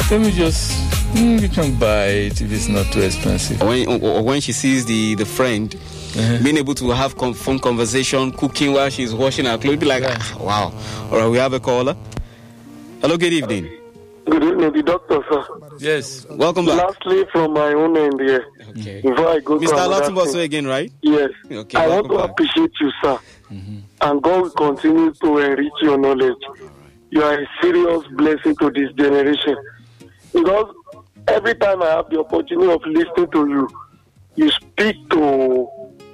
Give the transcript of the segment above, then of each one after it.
let me just, we can buy it if it's not too expensive. When she sees the friend being able to have phone conversation, cooking while she's washing her clothes, be like, wow. All right, we have a caller. Hello, good evening. Good evening, the doctor, sir. Yes. Welcome back. Lastly, from my own end here, okay. Before I go Mr. Olatunbosun again, right? Yes. Okay, I want to appreciate you, sir. And God will continue to enrich your knowledge. You are a serious blessing to this generation. Because every time I have the opportunity of listening to you, you speak to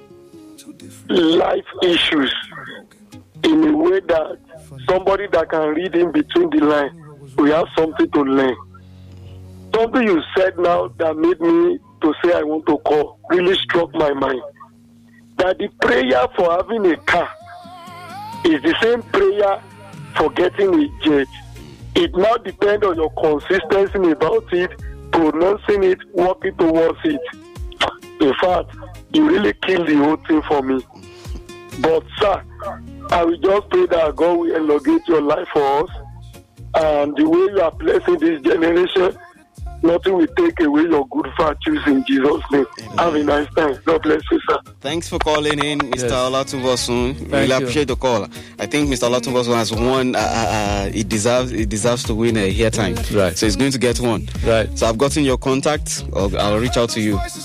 life issues in a way that somebody that can read in between the lines will have something to learn. Something you said now that made me to say I want to call really struck my mind. That the prayer for having a car is the same prayer for getting a jet. It now depends on your consistency about it, pronouncing it, working towards it. In fact, you really killed the whole thing for me. But sir, I will just pray that God will elongate your life for us. And the way you are blessing this generation, nothing will take away your good virtues in Jesus' name. Have a nice time. God bless you, sir. Thanks for calling in, Mr. Olatunbosun. Really appreciate the call. I think Mr. Olatunbosun has won. It deserves to win a hair time. Right. So he's going to get one. Right. So I've gotten your contact. I'll reach out to you.